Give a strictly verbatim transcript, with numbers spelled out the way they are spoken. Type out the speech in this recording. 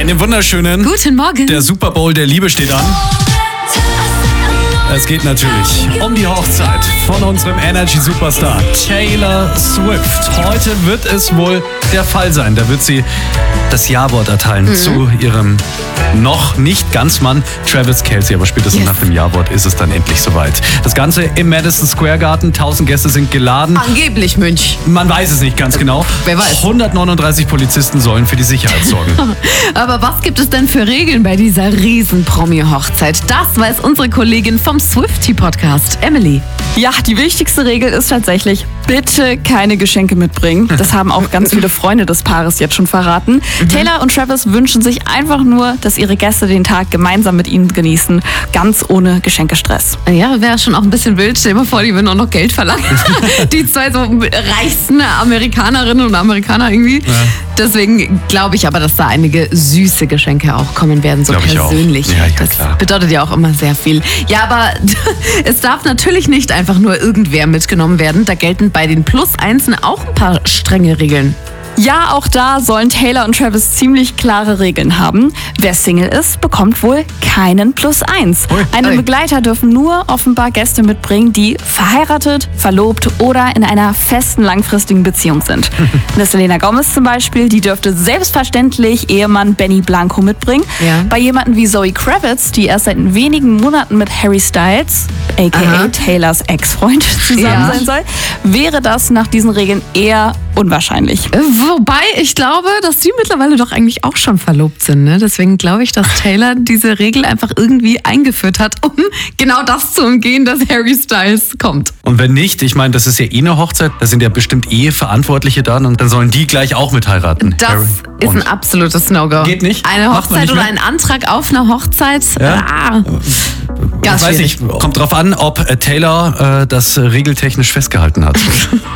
Einen wunderschönen Guten Morgen. Der Super Bowl der Liebe steht an. Es geht natürlich um die Hochzeit von unserem Energy-Superstar Taylor Swift. Heute wird es wohl der Fall sein. Da wird sie das Ja-Wort erteilen mhm. zu ihrem noch nicht ganz Mann Travis Kelce. Aber spätestens yes. nach dem Ja-Wort ist es dann endlich soweit. Das Ganze im Madison Square Garden. Tausend Gäste sind geladen. Angeblich, Münch. Man weiß es nicht ganz genau. Wer weiß. hundertneununddreißig Polizisten sollen für die Sicherheit sorgen. Aber was gibt es denn für Regeln bei dieser riesen Promi-Hochzeit? Das weiß unsere Kollegin vom Swiftie-Podcast, Emily. Ja, die wichtigste Regel ist tatsächlich, bitte keine Geschenke mitbringen. Das haben auch ganz viele Freunde des Paares jetzt schon verraten. Mhm. Taylor und Travis wünschen sich einfach nur, dass ihre Gäste den Tag gemeinsam mit ihnen genießen, ganz ohne Geschenkestress. Ja, wäre schon auch ein bisschen wild. Stell dir mal vor, die würden auch noch Geld verlangen. Die zwei so reichsten Amerikanerinnen und Amerikaner irgendwie. Ja. Deswegen glaube ich aber, dass da einige süße Geschenke auch kommen werden, so persönlich. Ja, ja, das klar. bedeutet ja auch immer sehr viel. Ja, aber es darf natürlich nicht einfach nur irgendwer mitgenommen werden. Da gelten bei den Plus-Einsen auch ein paar strenge Regeln. Ja, auch da sollen Taylor und Travis ziemlich klare Regeln haben. Wer Single ist, bekommt wohl keinen Plus eins. Einen Begleiter dürfen nur offenbar Gäste mitbringen, die verheiratet, verlobt oder in einer festen langfristigen Beziehung sind. Eine Selena Gomez zum Beispiel, die dürfte selbstverständlich Ehemann Benny Blanco mitbringen. Ja. Bei jemandem wie Zoe Kravitz, die erst seit wenigen Monaten mit Harry Styles, aka Taylors Ex-Freund, zusammen ja. sein soll, wäre das nach diesen Regeln eher unwahrscheinlich. Wobei ich glaube, dass sie mittlerweile doch eigentlich auch schon verlobt sind. Ne? Deswegen glaube ich, dass Taylor diese Regel einfach irgendwie eingeführt hat, um genau das zu umgehen, dass Harry Styles kommt. Und wenn nicht, ich meine, das ist ja eh eine Hochzeit, da sind ja bestimmt Eheverantwortliche da und dann sollen die gleich auch mit heiraten. Das Harry ist ein absolutes No-Go. Geht nicht? Eine Hochzeit oder ein Antrag auf eine Hochzeit? Ja? Ah. Ganz weiß schwierig. Ich, kommt drauf an, ob Taylor äh, das regeltechnisch festgehalten hat.